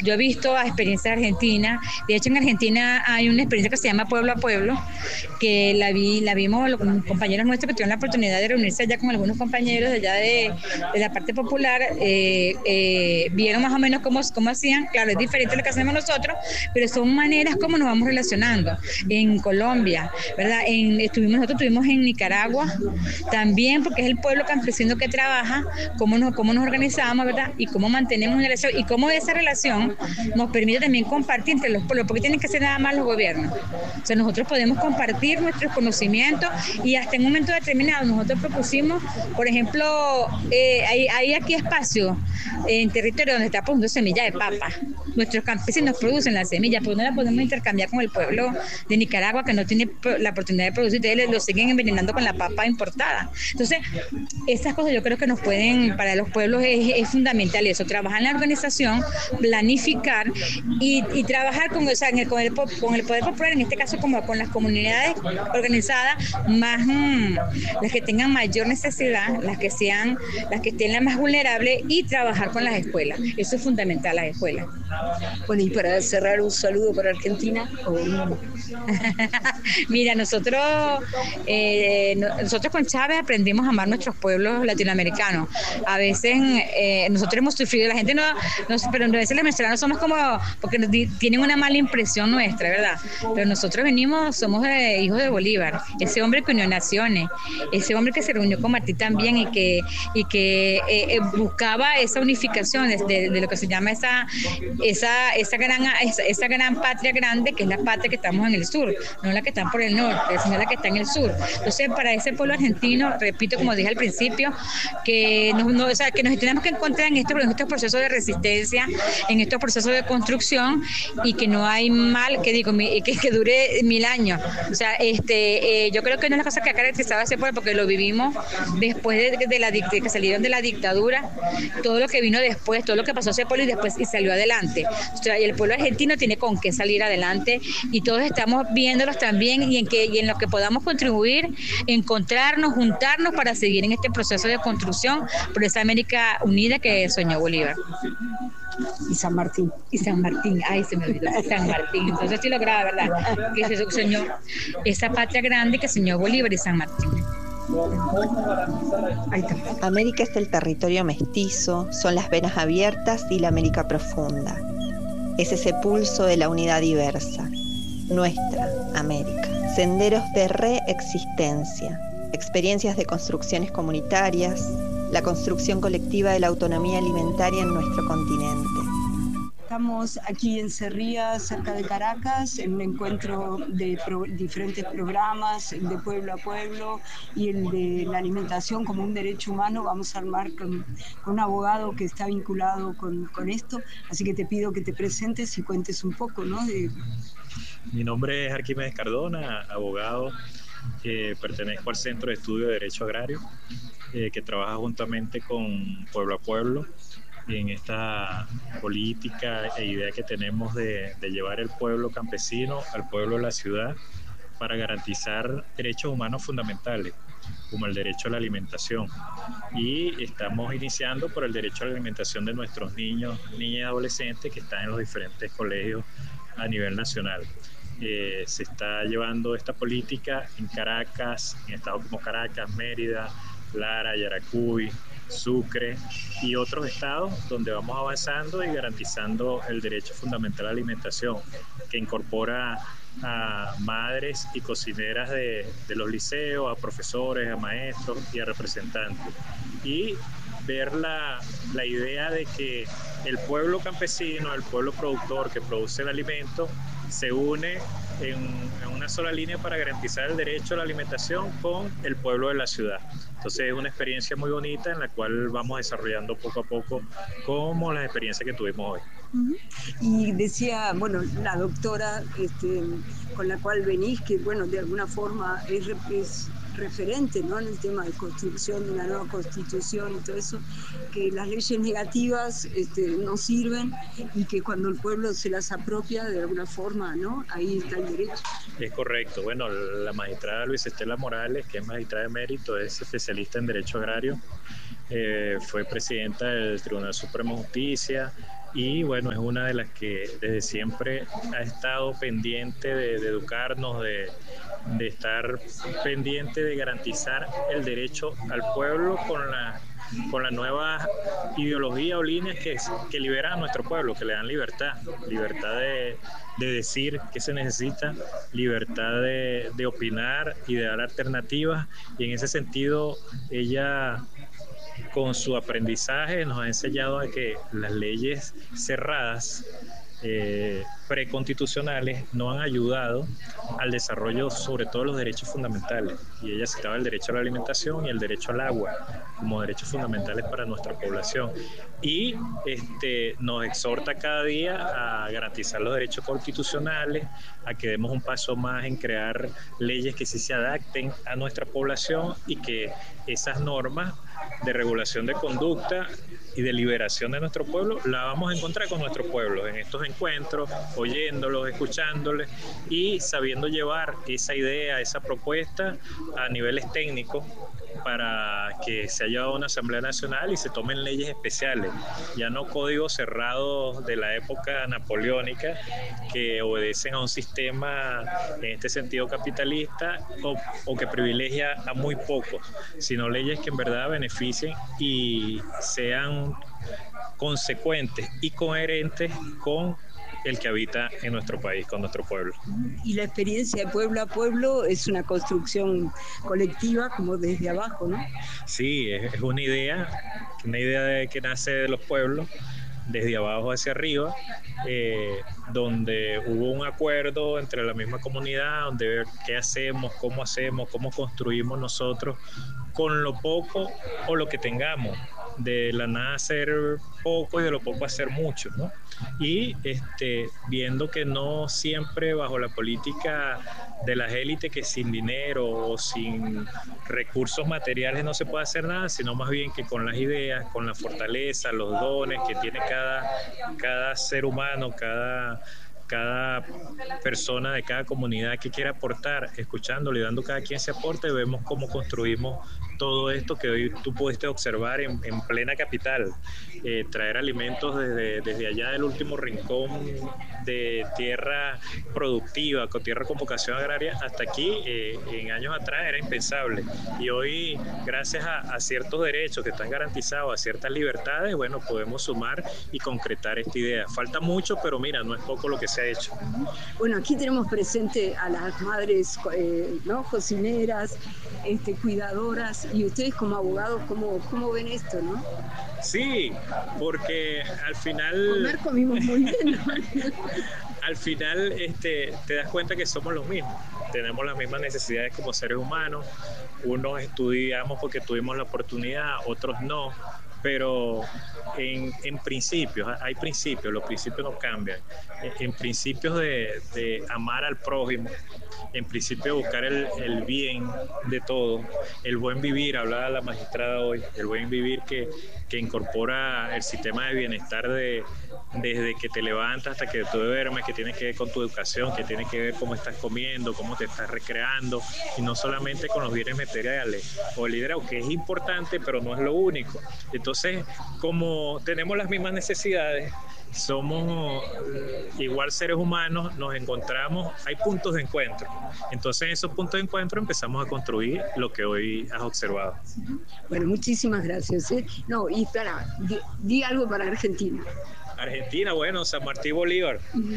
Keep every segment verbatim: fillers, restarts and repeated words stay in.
yo he visto a experiencias argentinas. De hecho, en Argentina hay una experiencia que se llama Pueblo a Pueblo, que la vi, la vimos los compañeros nuestros que tuvieron la oportunidad de reunirse allá con algunos compañeros de allá de, de la parte popular, eh, eh, vieron más o menos cómo, cómo hacían. Claro, es diferente a lo que hacemos nosotros, pero son maneras como nos vamos relacionando. En Colombia, ¿verdad? En, estuvimos, nosotros estuvimos en Nicaragua también, porque es el pueblo campesino que trabaja, cómo nos, cómo nos organizamos, ¿verdad? Y cómo mantenemos una relación, y cómo esa relación nos permite también compartir entre los pueblos, porque tienen que ser nada más los gobiernos. O sea, nosotros podemos compartir nuestros conocimientos, y hasta en un momento determinado nosotros propusimos, por ejemplo, eh, hay, hay aquí espacio en territorio donde está produciendo semilla de papa. Nuestros campesinos producen la semilla, pero no la podemos intercambiar con el pueblo de Nicaragua, que no tiene la oportunidad de producir, ustedes lo siguen envenenando con la papa importada. Entonces, esas cosas yo creo que nos pueden, para los pueblos es, es fundamental eso, trabajar en la organización, planificar y, y trabajar con, o sea, en el, con, el, con el poder popular, en este caso como con las comunidades organizadas, más mmm, las que tengan mayor necesidad, las que sean, las que estén las más vulnerables, y trabajar con las escuelas. Eso es fundamental, las escuelas. Bueno, y para cerrar, un saludo para Argentina. Oh. Mira, nosotros eh, nosotros con Chávez aprendimos a amar nuestros pueblos latinoamericanos. A veces eh, nosotros hemos sufrido, la gente no, no pero a veces los venezolanos somos como, porque nos di, tienen una mala impresión nuestra, ¿verdad? Pero nosotros venimos, somos de, hijos de Bolívar, ese hombre que unió naciones, ese hombre que se reunió con Martí también, y que, y que eh, buscaba esa unificación de, de, de lo que se llama esa, esa, esa, gran, esa, esa gran patria grande, que es la patria que estamos en el sur, no la que está por el norte, sino la que está en el sur. Entonces, para ese pueblo argentino, repito, como dije al principio, que nos, no, o sea, que nos tenemos que encontrar en estos, en estos procesos de resistencia, en estos procesos de construcción, y que no hay mal que digo que, que dure mil años. O sea, este, eh, yo creo que una de las cosas que ha caracterizado a ese pueblo, porque lo vivimos después de, de, la, de que salieron de la dictadura, todo lo que vino después, todo lo que pasó a ese pueblo y después y salió adelante. O sea, y el pueblo argentino tiene con qué salir adelante, y todos estamos viéndolos también, y en que y en lo que podamos contribuir, encontrarnos, juntarnos para seguir en este proceso de construcción por esa América unida que soñó Bolívar. Y San Martín. Y San Martín, ay, se me olvidó, San Martín. Entonces sí lograba, ¿verdad? Que se soñó esa patria grande que soñó Bolívar y San Martín. América es el territorio mestizo, son las venas abiertas y la América profunda. Es ese pulso de la unidad diversa. Nuestra América. Senderos de reexistencia, experiencias de construcciones comunitarias, la construcción colectiva de la autonomía alimentaria en nuestro continente. Estamos aquí en Cerría, cerca de Caracas, en un encuentro de pro, diferentes programas, el de pueblo a pueblo y el de la alimentación como un derecho humano. Vamos a armar con, con un abogado que está vinculado con, con esto, así que te pido que te presentes y cuentes un poco, ¿no? De... Mi nombre es Arquímedes Cardona, abogado que pertenezco al Centro de Estudio de Derecho Agrario, eh, que trabaja juntamente con Pueblo a Pueblo en esta política e idea que tenemos de, de llevar el pueblo campesino al pueblo de la ciudad para garantizar derechos humanos fundamentales, como el derecho a la alimentación. Y estamos iniciando por el derecho a la alimentación de nuestros niños, niñas y adolescentes que están en los diferentes colegios a nivel nacional. Eh, se está llevando esta política en Caracas, en estados como Caracas, Mérida, Lara, Yaracuy, Sucre y otros estados donde vamos avanzando y garantizando el derecho fundamental a la alimentación, que incorpora a madres y cocineras de, de los liceos, a profesores, a maestros y a representantes. Y ver la, la idea de que el pueblo campesino, el pueblo productor que produce el alimento, se une en, en una sola línea para garantizar el derecho a la alimentación con el pueblo de la ciudad. Entonces es una experiencia muy bonita en la cual vamos desarrollando poco a poco como las experiencias que tuvimos hoy. Uh-huh. Y decía, bueno, la doctora este, con la cual venís, que bueno, de alguna forma es, es referente, ¿no?, en el tema de construcción de una nueva constitución y todo eso, que las leyes negativas este, no sirven y que cuando el pueblo se las apropia de alguna forma, ¿no?, ahí está el derecho. Es correcto. Bueno, la magistrada Luisa Estela Morales, que es magistrada de mérito, es especialista en Derecho Agrario, eh, fue presidenta del Tribunal Supremo de Justicia, y bueno, es una de las que desde siempre ha estado pendiente de, de educarnos, de, de estar pendiente de garantizar el derecho al pueblo con la con la nueva ideología o líneas que, que liberan a nuestro pueblo, que le dan libertad, libertad de, de decir qué se necesita, libertad de, de opinar y de dar alternativas, y en ese sentido ella con su aprendizaje nos ha enseñado a que las leyes cerradas Eh, preconstitucionales no han ayudado al desarrollo, sobre todo los derechos fundamentales, y ella citaba el derecho a la alimentación y el derecho al agua como derechos fundamentales para nuestra población, y este, nos exhorta cada día a garantizar los derechos constitucionales, a que demos un paso más en crear leyes que sí se adapten a nuestra población y que esas normas de regulación de conducta y de liberación de nuestro pueblo la vamos a encontrar con nuestro pueblo en estos encuentros, oyéndolos, escuchándoles y sabiendo llevar esa idea, esa propuesta a niveles técnicos para que se haya una Asamblea Nacional y se tomen leyes especiales, ya no códigos cerrados de la época napoleónica que obedecen a un sistema en este sentido capitalista o, o que privilegia a muy pocos, sino leyes que en verdad beneficien y sean consecuentes y coherentes con el que habita en nuestro país, con nuestro pueblo. Y la experiencia de pueblo a pueblo es una construcción colectiva, como desde abajo, ¿no? Sí, es, es una idea, una idea de, que nace de los pueblos, desde abajo hacia arriba, eh, donde hubo un acuerdo entre la misma comunidad, donde ver qué hacemos, cómo hacemos, cómo construimos nosotros con lo poco o lo que tengamos, de la nada hacer poco y de lo poco hacer mucho, ¿no? Y este, viendo que no siempre bajo la política de las élites, que sin dinero o sin recursos materiales no se puede hacer nada, sino más bien que con las ideas, con la fortaleza, los dones que tiene cada, cada ser humano, cada cada persona de cada comunidad que quiera aportar, escuchándole y dando cada quien se aporte, vemos cómo construimos todo esto que hoy tú pudiste observar en, en plena capital, eh, traer alimentos desde, desde allá del último rincón de tierra productiva, con tierra con vocación agraria, hasta aquí, eh, en años atrás era impensable, y hoy gracias a, a ciertos derechos que están garantizados, a ciertas libertades, bueno, podemos sumar y concretar esta idea. Falta mucho, pero mira, no es poco lo que se ha hecho. Bueno, aquí tenemos presente a las madres, eh, ¿no? Cocineras, este, cuidadoras, y ustedes como abogados, ¿cómo, cómo ven esto, no? Sí, porque al final... Comer comimos muy bien, ¿no? Al final este, te das cuenta que somos los mismos, tenemos las mismas necesidades como seres humanos, unos estudiamos porque tuvimos la oportunidad, otros no, pero en, en principios, hay principios, los principios no cambian, en, en principios de, de amar al prójimo, en principio de buscar el, el bien de todos, el buen vivir, hablaba la magistrada hoy, el buen vivir que, que incorpora el sistema de bienestar de, desde que te levantas hasta que tú duermes, que tiene que ver con tu educación, que tiene que ver cómo estás comiendo, cómo te estás recreando, y no solamente con los bienes materiales o el liderazgo, que es importante, pero no es lo único. Entonces, como tenemos las mismas necesidades, somos igual seres humanos, nos encontramos, hay puntos de encuentro. Entonces, en esos puntos de encuentro empezamos a construir lo que hoy has observado. Bueno, muchísimas gracias, ¿eh? No, y para, di, di algo para Argentina. Argentina, bueno, San Martín Bolívar,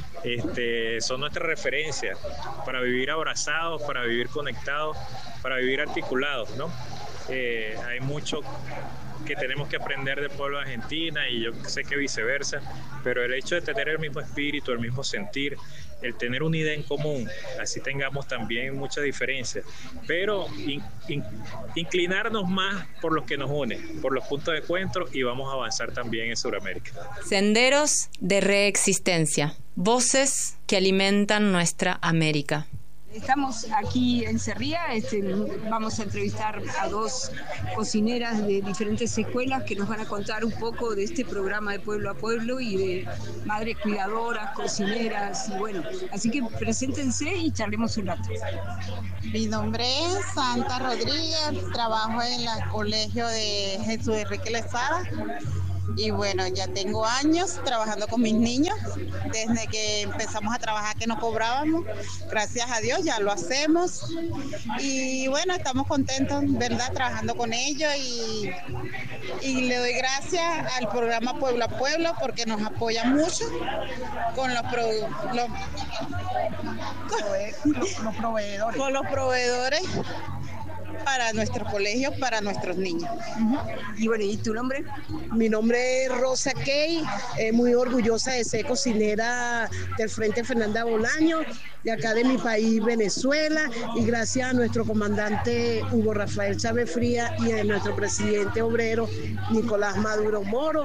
este, son nuestras referencias para vivir abrazados, para vivir conectados, para vivir articulados, ¿no? Eh, hay mucho que tenemos que aprender del pueblo de Argentina, y yo sé que viceversa, pero el hecho de tener el mismo espíritu, el mismo sentir, el tener una idea en común, así tengamos también muchas diferencias, pero in, in, inclinarnos más por los que nos unen, por los puntos de encuentro, y vamos a avanzar también en Sudamérica. Senderos de reexistencia, voces que alimentan nuestra América. Estamos aquí en Cerría, este, vamos a entrevistar a dos cocineras de diferentes escuelas que nos van a contar un poco de este programa de Pueblo a Pueblo y de madres cuidadoras, cocineras, y bueno, así que preséntense y charlemos un rato. Mi nombre es Santa Rodríguez, trabajo en el Colegio de Jesús Enrique Lezada Y bueno, ya tengo años trabajando con mis niños, desde que empezamos a trabajar que no cobrábamos, gracias a Dios ya lo hacemos y bueno, estamos contentos, ¿verdad?, trabajando con ellos y, y le doy gracias al programa Pueblo a Pueblo porque nos apoya mucho con los, pro, los, con, los proveedores. Con los proveedores para nuestros colegios, para nuestros niños. Uh-huh. Y bueno, ¿y tu nombre? Mi nombre es Rosa Key, eh, muy orgullosa de ser cocinera del Frente Fernanda Bolaño, de acá de mi país, Venezuela, y gracias a nuestro comandante Hugo Rafael Chávez Frías y a nuestro presidente obrero Nicolás Maduro Moro.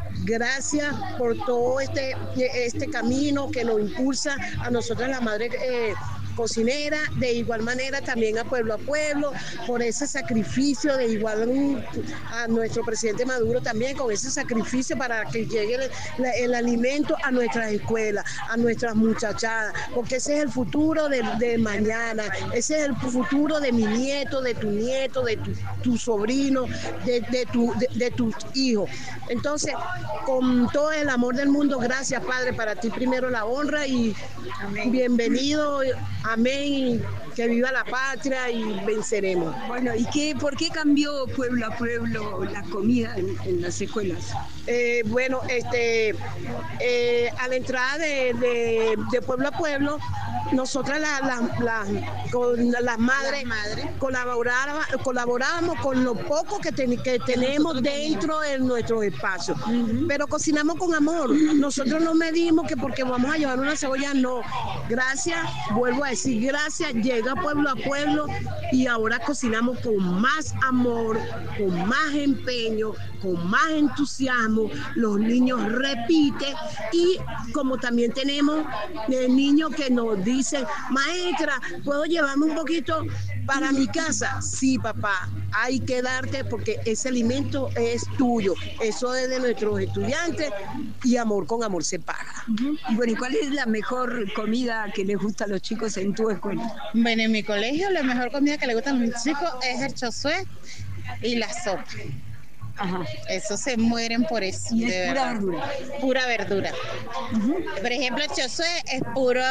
Gracias por todo este, este camino que nos impulsa a nosotras las madres eh, cocinera, de igual manera también a Pueblo a Pueblo, por ese sacrificio, de igual a nuestro presidente Maduro también, con ese sacrificio para que llegue el, el alimento a nuestras escuelas, a nuestras muchachadas, porque ese es el futuro de, de mañana, ese es el futuro de mi nieto, de tu nieto, de tu, tu sobrino, de, de, tu, de, de tus hijos. Entonces, con todo el amor del mundo, gracias, Padre, para ti primero la honra y amén. Bienvenido. Amén, que viva la patria y venceremos. Bueno, ¿y qué, por qué cambió pueblo a pueblo la comida en, en las escuelas? Eh, bueno, este, eh, a la entrada de, de, de pueblo a pueblo, nosotras la, la, la, con las madres madre. colaborábamos, colaborábamos con lo poco que, ten, que tenemos dentro de nuestros espacios, uh-huh. pero cocinamos con amor. Nosotros no medimos que porque vamos a llevar una cebolla, no. Gracias, vuelvo a decir, gracias, llega pueblo a pueblo y ahora cocinamos con más amor, con más empeño, con más entusiasmo. Los niños repiten y como también tenemos eh, niños que nos dicen, maestra, ¿puedo llevarme un poquito para mi casa? Sí, papá, hay que darte porque ese alimento es tuyo. Eso es de nuestros estudiantes y amor con amor se paga. Uh-huh. Y bueno, ¿y cuál es la mejor comida que les gusta a los chicos en tu escuela? Bueno, en mi colegio la mejor comida que les gusta a los chicos es el chosué y la sopa. Ajá. Eso se mueren por eso. Y es pura verdura. Pura verdura. Uh-huh. Por ejemplo, el chosué es puro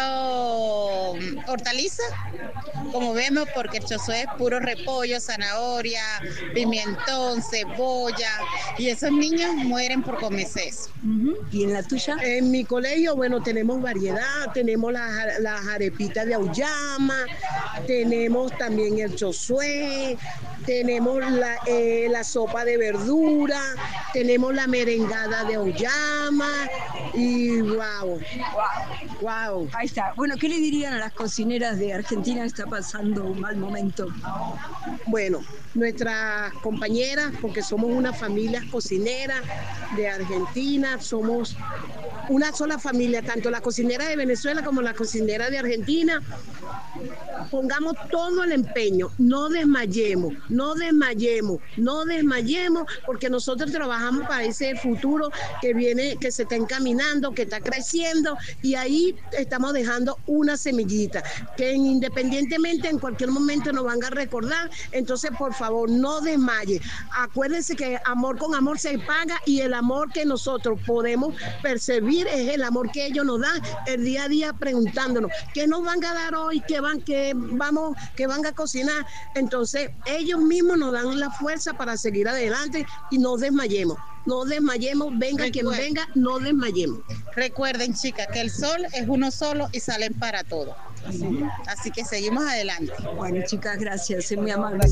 hortaliza, como vemos, porque el chosué es puro repollo, zanahoria, pimentón, cebolla, y esos niños mueren por comerse eso. Uh-huh. ¿Y en la tuya? En mi colegio, bueno, tenemos variedad, tenemos las, las arepitas de auyama, tenemos también el chosué, tenemos la, eh, la sopa de verdura, tenemos la merengada de auyama y wow, wow, wow. Ahí está. Bueno, ¿qué le dirían a las cocineras de Argentina que está pasando un mal momento? Bueno, nuestras compañeras, porque somos una familia cocinera de Argentina, somos una sola familia, tanto la cocinera de Venezuela como la cocinera de Argentina. Pongamos todo el empeño, no desmayemos, no desmayemos, no desmayemos, porque nosotros trabajamos para ese futuro que viene, que se está encaminando, que está creciendo, y ahí estamos dejando una semillita, que independientemente en cualquier momento nos van a recordar. Entonces, por favor, no desmaye. Acuérdense que amor con amor se paga, y el amor que nosotros podemos percibir es el amor que ellos nos dan el día a día, preguntándonos qué nos van a dar hoy, qué van, qué vamos, qué van a cocinar. Entonces, ellos mismos nos dan la fuerza para seguir adelante y no desmayemos. No desmayemos, venga Recuerden. quien venga, no desmayemos. Recuerden, chicas, que el sol es uno solo y salen para todo. Así, Así que seguimos adelante. Bueno, chicas, gracias, es muy amable.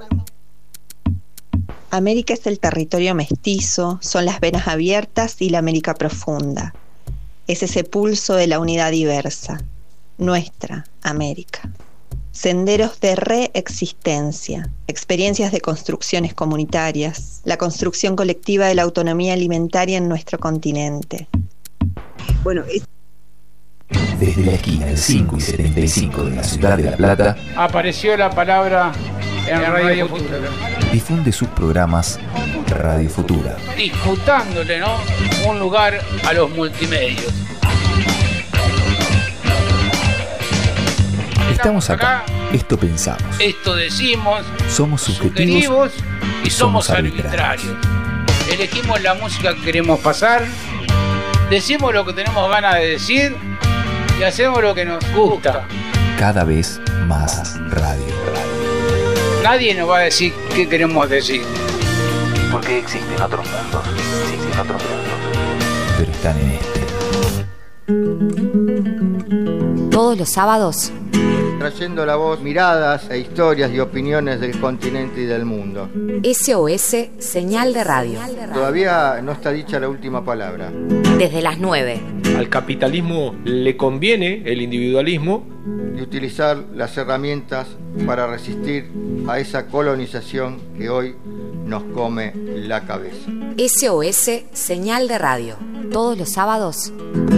América es el territorio mestizo, son las venas abiertas y la América profunda. Es ese pulso de la unidad diversa, nuestra América. Senderos de reexistencia, experiencias de construcciones comunitarias, la construcción colectiva de la autonomía alimentaria en nuestro continente. Bueno, es... Desde la esquina del cinco y setenta y cinco de la ciudad de La Plata, apareció la palabra en Radio Futura. Difunde sus programas Radio Futura, disputándole, ¿no?, un lugar a los multimedios. Estamos acá, esto pensamos, esto decimos, somos subjetivos y somos, somos arbitrarios. arbitrarios. Elegimos la música que queremos pasar, decimos lo que tenemos ganas de decir y hacemos lo que nos gusta. Cada vez más radio. Nadie nos va a decir qué queremos decir. Porque existen otros mundos, existen otros mundos, pero están en este. Todos los sábados, trayendo la voz, miradas e historias y opiniones del continente y del mundo. S O S Señal de Radio. Todavía no está dicha la última palabra. Desde las nueve. Al capitalismo le conviene el individualismo. Y utilizar las herramientas para resistir a esa colonización que hoy nos come la cabeza. S O S Señal de Radio. Todos los sábados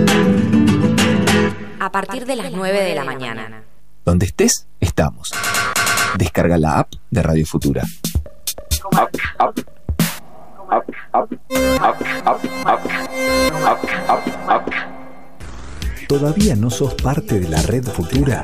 a partir de las nueve de la mañana. Donde estés, estamos. Descarga la app de Radio Futura. Up, up, up, up, up, up, up, up, up, up. ¿Todavía no sos parte de la Red Futura?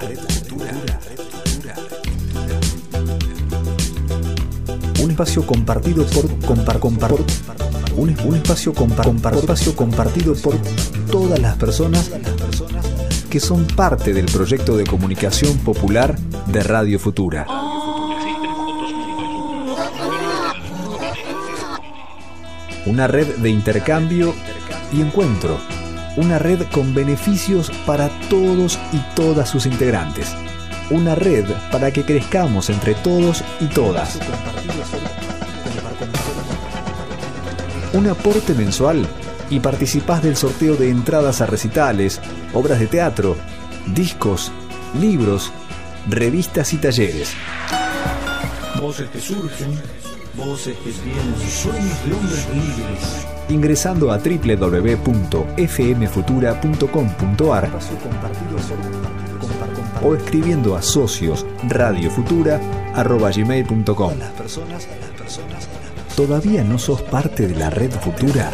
Un espacio compartido por compar, compar, un, un espacio compar, compar, espacio compartido por todas las personas que son parte del proyecto de comunicación popular de Radio Futura. Una red de intercambio y encuentro. Una red con beneficios para todos y todas sus integrantes. Una red para que crezcamos entre todos y todas. Un aporte mensual y participás del sorteo de entradas a recitales, obras de teatro, discos, libros, revistas y talleres. Voces que surgen, voces que tienen sueños de hombres libres. Ingresando a doble u doble u doble u punto f m futura punto com punto a r o escribiendo a socios radiofutura arroba gmail punto com. ¿Todavía no sos parte de la Red Futura?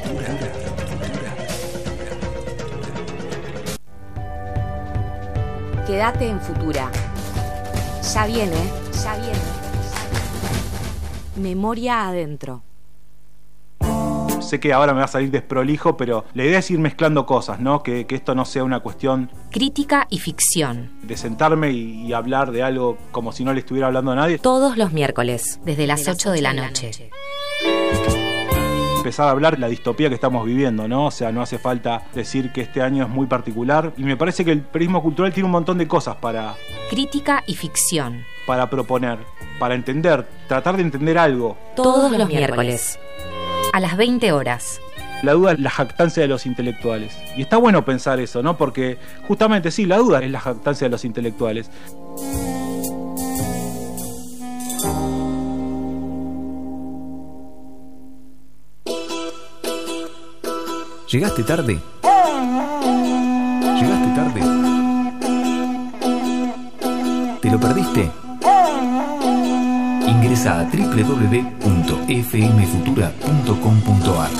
Quédate en Futura. Ya viene, ya viene. Memoria adentro. Sé que ahora me va a salir desprolijo, pero la idea es ir mezclando cosas, ¿no? Que, que esto no sea una cuestión... Crítica y ficción. De sentarme y, y hablar de algo como si no le estuviera hablando a nadie. Todos los miércoles, desde las ocho de la noche. Empezar a hablar de la distopía que estamos viviendo, ¿no? O sea, no hace falta decir que este año es muy particular. Y me parece que el periodismo cultural tiene un montón de cosas para... Crítica y ficción. Para proponer, para entender, tratar de entender algo. Todos los miércoles. A las veinte horas. La duda es la jactancia de los intelectuales. Y está bueno pensar eso, ¿no? Porque justamente sí, la duda es la jactancia de los intelectuales. ¿Llegaste tarde? ¿Llegaste tarde? ¿Te lo perdiste? Ingresa a doble u doble u doble u punto f m futura punto com punto a r.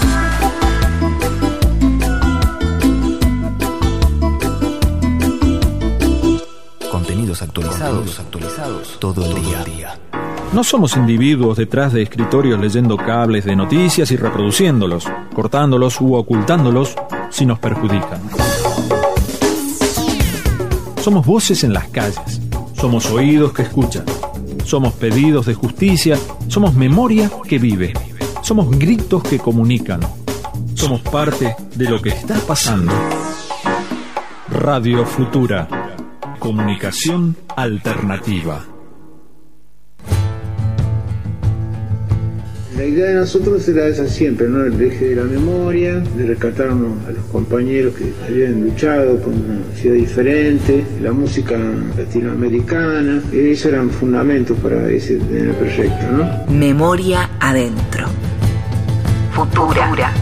Contenidos actualizados, Contenidos actualizados todo el día. día. No somos individuos detrás de escritorios leyendo cables de noticias y reproduciéndolos, cortándolos u ocultándolos si nos perjudican. Somos voces en las calles, somos oídos que escuchan. Somos pedidos de justicia, somos memoria que vive, somos gritos que comunican, somos parte de lo que está pasando. Radio Futura, comunicación alternativa. La idea de nosotros era esa siempre, ¿no? El eje de la memoria, de rescatarnos a los compañeros que habían luchado por una ciudad diferente, la música latinoamericana, esos eran fundamentos para ese en el proyecto, ¿no? Memoria adentro. Futura.